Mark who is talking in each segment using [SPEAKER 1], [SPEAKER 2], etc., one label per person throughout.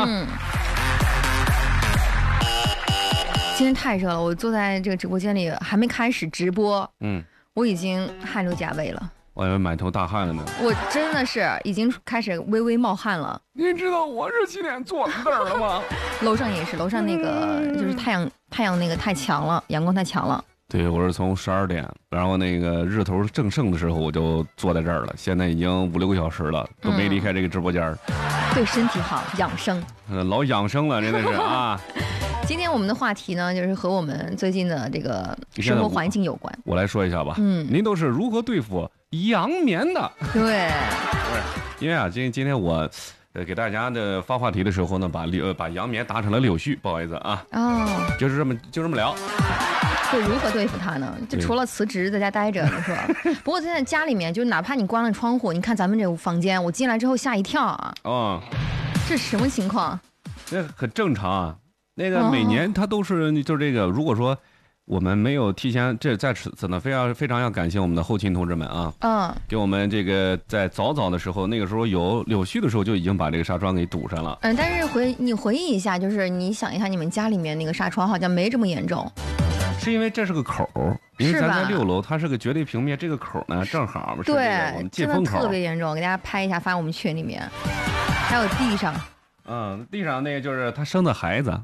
[SPEAKER 1] 今天太热了，我坐在这个直播间里还没开始直播，我已经汗流浃背了。
[SPEAKER 2] 我以为满头大汗了呢。
[SPEAKER 1] 我真的是已经开始微微冒汗了。
[SPEAKER 2] 你知道我是几点坐那儿了吗？
[SPEAKER 1] 楼上也是，楼上那个就是太阳那个太强了，阳光太强了。
[SPEAKER 2] 对，我是从12点，然后那个日头正盛的时候我就坐在这儿了，现在已经5、6个小时了，都没离开这个直播间。
[SPEAKER 1] 对身体好，养生。
[SPEAKER 2] 老养生了，真的是啊。
[SPEAKER 1] 今天我们的话题呢，就是和我们最近的这个生活环境有关。
[SPEAKER 2] 我来说一下吧。您都是如何对付阳棉的？
[SPEAKER 1] 对，
[SPEAKER 2] 因为啊，今天我给大家的发话题的时候呢，把阳棉打成了柳絮，不好意思啊。就这么聊。
[SPEAKER 1] 会如何对付它呢？就除了辞职在家待着，你说。不过现在家里面，就哪怕你关了窗户，你看咱们这房间，我进来之后吓一跳啊。这什么情况？
[SPEAKER 2] 这很正常啊。那个每年它都是就这个，如果说我们没有提前，这在此呢非常要感谢我们的后勤同志们啊，给我们这个在早的时候，那个时候有柳絮的时候就已经把这个纱窗给堵上了。
[SPEAKER 1] 但是你回忆一下，就是你想一下，你们家里面那个纱窗好像没这么严重。
[SPEAKER 2] 是因为这是个口，因为咱在6楼，它是个绝对平面，这个口呢正好是我们进风口，
[SPEAKER 1] 真的特别严重，给大家拍一下发我们群里面。还有地上。
[SPEAKER 2] 地上那个就是他生的孩子。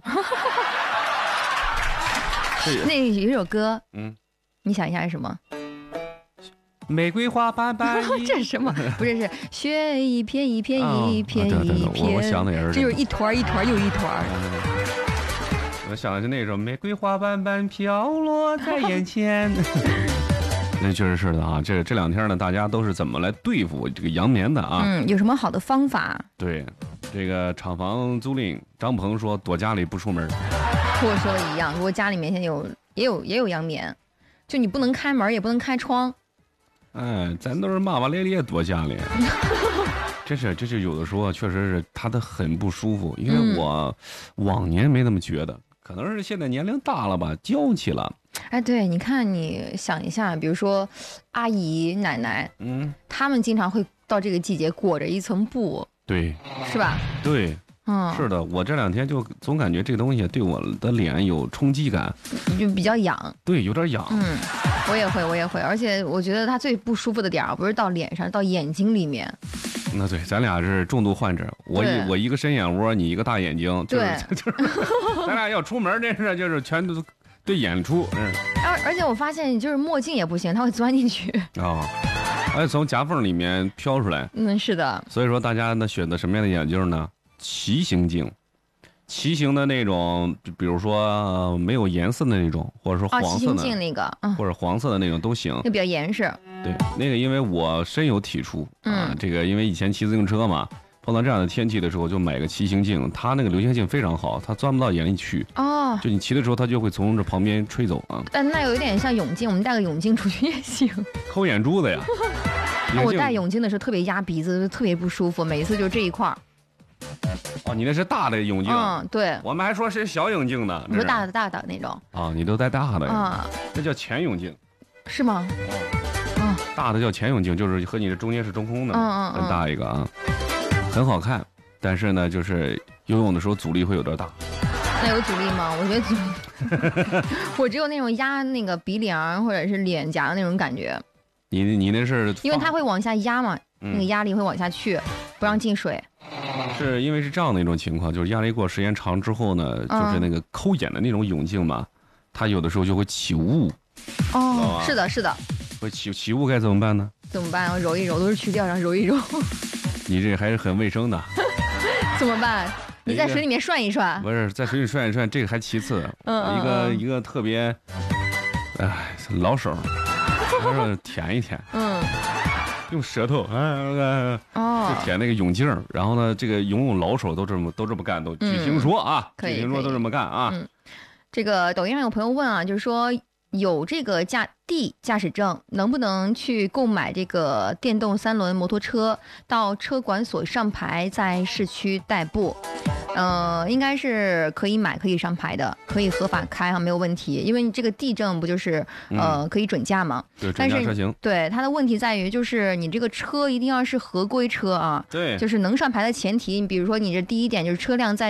[SPEAKER 1] 那有一首歌，你想一下是什么？
[SPEAKER 2] 玫瑰花瓣瓣。
[SPEAKER 1] 这是什么？不是，是雪一片一片一片一片。
[SPEAKER 2] 我想的也是，
[SPEAKER 1] 这就是一团一团又一团。
[SPEAKER 2] 我想的是那首玫瑰花瓣瓣飘落在眼前。那确实是的啊，这2天呢，大家都是怎么来对付这个阳棉的啊？
[SPEAKER 1] 有什么好的方法？
[SPEAKER 2] 对，这个厂房租赁，张鹏说躲家里不出门。
[SPEAKER 1] 和我说的一样，如果家里面现在也有阳棉，就你不能开门，也不能开窗。
[SPEAKER 2] 咱都是骂骂咧咧躲家里。这是有的时候确实是他的很不舒服，因为我往年没那么觉得，可能是现在年龄大了吧，娇气了。
[SPEAKER 1] 对，你看，你想一下，比如说阿姨、奶奶，他们经常会到这个季节裹着一层布，
[SPEAKER 2] 对，
[SPEAKER 1] 是吧？
[SPEAKER 2] 对，是的，我这2天就总感觉这个东西对我的脸有冲击感，
[SPEAKER 1] 就比较痒。
[SPEAKER 2] 对，有点痒。
[SPEAKER 1] 我也会，而且我觉得它最不舒服的点不是到脸上，到眼睛里面。
[SPEAKER 2] 那对，咱俩是重度患者，我一个深眼窝，你一个大眼睛，就是咱俩要出门，真是就是全都对眼出。
[SPEAKER 1] 而且我发现就是墨镜也不行，它会钻进去
[SPEAKER 2] 而且从夹缝里面飘出来。
[SPEAKER 1] 是的。
[SPEAKER 2] 所以说大家呢选择什么样的眼镜呢？旗形镜，旗形的那种，比如说没有颜色的那种，或者说黄色的，
[SPEAKER 1] 旗形镜那个，
[SPEAKER 2] 或者黄色的那种都行，
[SPEAKER 1] 那比较严实。
[SPEAKER 2] 对，那个因为我深有体触这个因为以前骑自行车嘛，碰到这样的天气的时候就买个旗形镜，它那个流线镜非常好，它钻不到眼里去。就你骑的时候它就会从这旁边吹走啊。
[SPEAKER 1] 但那有点像泳镜，我们戴个泳镜出去也行。
[SPEAKER 2] 抠眼珠子呀。
[SPEAKER 1] 我戴泳镜的时候特别压鼻子，特别不舒服，每一次就这一块。
[SPEAKER 2] 你那是大的泳镜。
[SPEAKER 1] 对，
[SPEAKER 2] 我们还说是小泳镜呢。
[SPEAKER 1] 你说大的那种。
[SPEAKER 2] 你都戴大的。这叫前泳镜。
[SPEAKER 1] 是吗？
[SPEAKER 2] 大的叫前泳镜，就是和你的中间是中空的，很大一个啊，很好看。但是呢，就是游泳的时候阻力会有点大。
[SPEAKER 1] 那有阻力吗？我觉得阻力，我只有那种压那个鼻梁或者是脸颊的那种感觉。
[SPEAKER 2] 你那是
[SPEAKER 1] 因为它会往下压嘛，那个压力会往下去，不让进水。
[SPEAKER 2] 是因为是这样的一种情况，就是压力过时间长之后呢，就是那个抠眼的那种泳镜嘛，它有的时候就会起雾。
[SPEAKER 1] 是的，
[SPEAKER 2] 会起雾该怎么办呢？
[SPEAKER 1] 怎么办？揉一揉，都是去掉上揉一揉。
[SPEAKER 2] 你这还是很卫生的。怎
[SPEAKER 1] 么办？你在水里面涮一涮。
[SPEAKER 2] 不是在水里涮一涮，这个还其次。一个特别，老手，他说舔一舔。用舌头就舔那个泳镜，然后呢，这个游泳老手都这么干，都据听说啊，据听说都这么干啊。
[SPEAKER 1] 这个抖音上有朋友问啊，就是说有这个D驾驶证，能不能去购买这个电动3轮摩托车，到车管所上牌，在市区代步？应该是可以买，可以上牌的，可以合法开没有问题。因为你这个D证不就是可以准驾吗？
[SPEAKER 2] 对，准驾车型。
[SPEAKER 1] 对，它的问题在于就是你这个车一定要是合规车啊。
[SPEAKER 2] 对，
[SPEAKER 1] 就是能上牌的前提，你比如说你这第一点就是车辆在